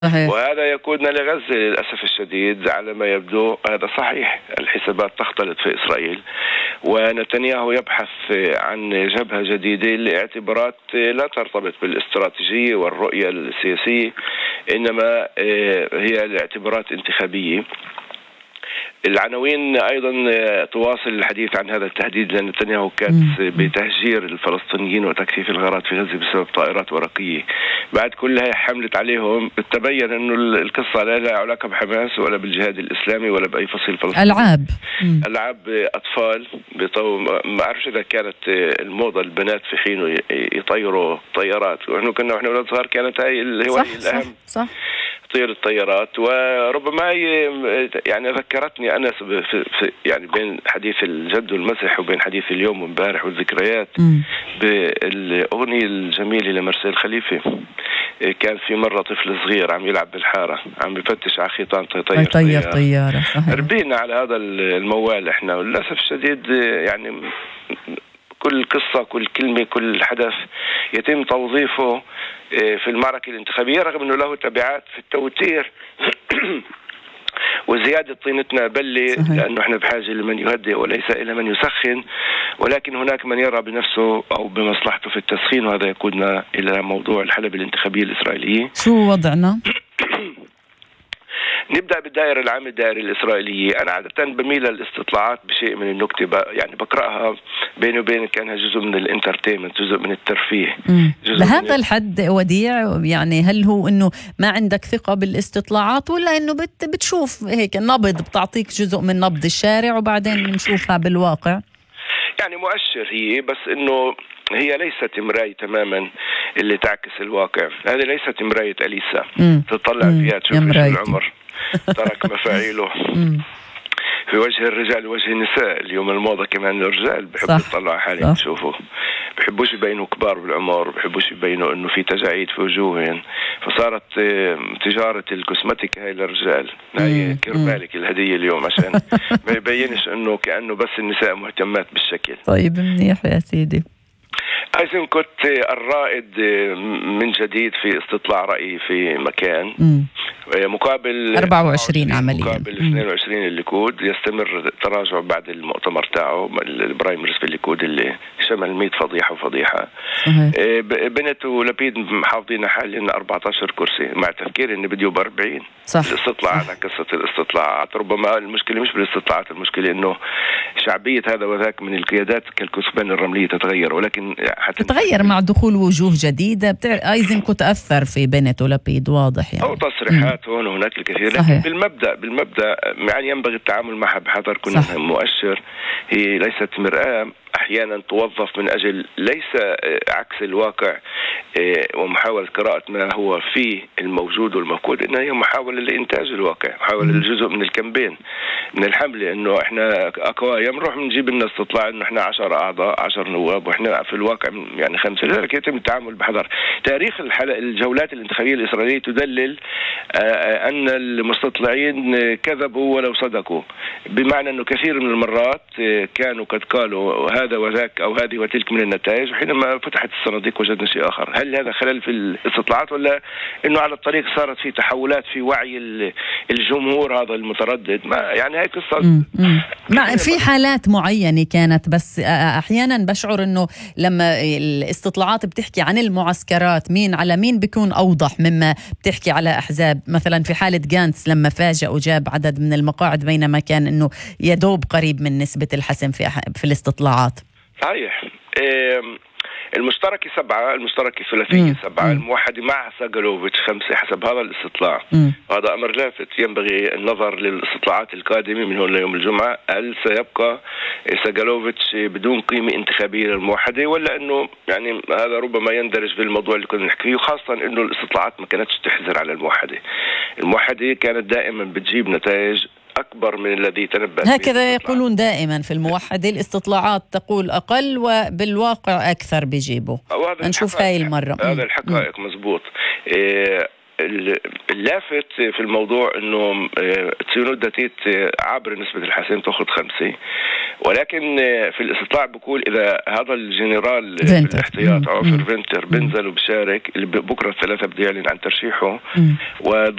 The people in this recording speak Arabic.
صحيح. وهذا يقودنا لغزة للأسف الشديد. على ما يبدو هذا صحيح، الحسابات تختلط في إسرائيل، ونتنياهو يبحث عن جبهة جديدة لاعتبارات لا ترتبط بالاستراتيجية والرؤية السياسية، إنما هي لاعتبارات انتخابية. العناوين أيضا تواصل الحديث عن هذا التهديد لنتنياهو كاتس بتهجير الفلسطينيين وتكثيف الغارات في غزة بسبب طائرات ورقية. بعد كلها حملت عليهم، تبين أنه القصة لا لها علاقة بحماس ولا بالجهاد الإسلامي ولا بأي فصيل فلسطيني. ألعاب أطفال ما أعرفش إذا كانت الموضة البنات في حين يطيروا طيارات، ونحن كنا أولاد صغار كانت هاي الهواية الأهم. صح. تطير الطيارات. وربما يعني ذكرتني أنس يعني بين حديث الجد والمسح وبين حديث اليوم وامبارح والذكريات بالأغنية الجميلة لمرسيل خليفة. كان في مرة طفل صغير عم يلعب بالحارة، عم يفتش على خيطان طير طيارة. ربينا على هذا الموال احنا، وللأسف الشديد يعني كل قصة، كل كلمة، كل حدث يتم توظيفه في المعركة الانتخابية، رغم أنه له تبعات في التوتير وزيادة طينتنا بلة، لأنه احنا بحاجة لمن يهدئ وليس إلى من يسخن. ولكن هناك من يرى بنفسه أو بمصلحته في التسخين، وهذا يقودنا إلى موضوع الحلبة الانتخابية الإسرائيلية. شو وضعنا؟ نبدأ بالدائرة العامة، الدائرة الإسرائيلية. أنا عادة بميل للاستطلاعات بشيء من النكتة، يعني بقرأها بيني وبينك كانها جزء من الانترتينمنت، جزء من الترفيه. لهذا الحد وديع، يعني هل هو إنه ما عندك ثقة بالاستطلاعات، ولا إنه بتشوف هيك نبض، بتعطيك جزء من نبض الشارع وبعدين نشوفها بالواقع؟ يعني مؤشر هي، بس إنه هي ليست مراية تماما اللي تعكس الواقع. هذه ليست مراية أليسا تطلع فيها تشوف العمر ترك مفاعيله في وجه الرجال وجه النساء. اليوم الموضة كمان الرجال بيحبوا يطلعوا حالهم يشوفوا، بيحبوش يبينوا كبار بالعمر، بيحبوش يبينوا انه في تجاعيد في وجوههم. فصارت تجارة الكوسمتيك هاي للرجال، هاي كرمالك الهدية اليوم عشان ما يبينش انه كأنه بس النساء مهتمات بالشكل. طيب منيح يا سيدي. أيضا كنت الرائد من جديد في استطلاع رأي في مكان مقابل 24 عمليا، مقابل 22 الليكود. يستمر التراجع بعد المؤتمر تاعه البرايمرز في الليكود اللي شمل 100 فضيحة وفضيحة. بنت ولبيد محافظين حاليا 14 كرسي، مع تفكير ان بديو ب40. الاستطلاع على قصة الاستطلاعات، ربما المشكلة مش بالاستطلاعات، المشكلة انه شعبية هذا وذاك من القيادات كالكثبان الرملية تتغير، ولكن تتغير مع دخول وجوه جديدة. أيزنكو تأثر في بنت ولبيد، واضح يعني، أو تصريحات هون وهناك الكثير. لكن بالمبدأ يعني ينبغي التعامل معها بحذر. كنا مؤشر، هي ليست مرآة أحيانا توظف من أجل ليس عكس الواقع ومحاولة قراءة ما هو فيه الموجود والمفقود، إنها هي محاولة لإنتاج الواقع، محاولة للجزء من الكامبين من الحملة، إنه إحنا أقوياء نروح نجيب لنا استطلاع إنه إحنا 10 أعضاء 10 نواب وإحنا في الواقع يعني 5. لذلك يتم التعامل بحذر. تاريخ الجولات الانتخابية الإسرائيلية تدلل أن المستطلعين كذبوا ولو صدقوا، بمعنى أنه كثير من المرات كانوا قد قالوا هذا وذاك أو هذه وتلك من النتائج، وحينما فتحت الصناديق وجدنا شيء آخر. هل هذا خلل في الاستطلاعات، ولا أنه على الطريق صارت في تحولات في وعي الجمهور هذا المتردد؟ ما يعني هاي قصة. في حالات معينة كانت، بس أحيانا بشعر أنه لما الاستطلاعات بتحكي عن المعسكرات مين على مين بيكون أوضح مما بتحكي على أحزاب. مثلا في حالة جانتس لما فاجأ وجاب عدد من المقاعد، بينما كان أنه يدوب قريب من نسبة الحسم في الاستطلاعات. صحيح. المشتركة 7، المشتركة الثلاثية 7، الموحدة مع ساجالوفيتش 5 حسب هذا الاستطلاع. هذا أمر لافت، ينبغي النظر للاستطلاعات القادمة من هون ليوم الجمعة. هل سيبقى ساجالوفيتش بدون قيمة انتخابية للموحدة، ولا أنه يعني هذا ربما يندرج في الموضوع اللي كنا نحكي فيه، خاصة أنه الاستطلاعات ما كانتش تحذر على الموحدة. الموحدة كانت دائما بتجيب نتائج أكبر من الذي تنبأ. هكذا يقولون دائما في الموحدة، الاستطلاعات تقول أقل وبالواقع أكثر بيجيبوا. نشوف هاي المرة هذا الحقائق مزبوط. اللافت في الموضوع انه تسيونوت داتيت عبر نسبة الحسم تأخذ 5، ولكن في الاستطلاع بقول اذا هذا الجنرال بالاحتياط عوفر فينتر بنزل وبشارك بكره الثلاثة بده يعلن عن ترشيحه